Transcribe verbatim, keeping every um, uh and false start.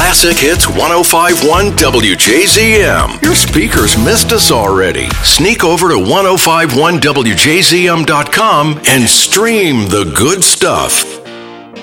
Classic Hits one oh five point one W J Z M. Your speakers missed us already. Sneak over to ten fifty-one W J Z M dot com and stream the good stuff.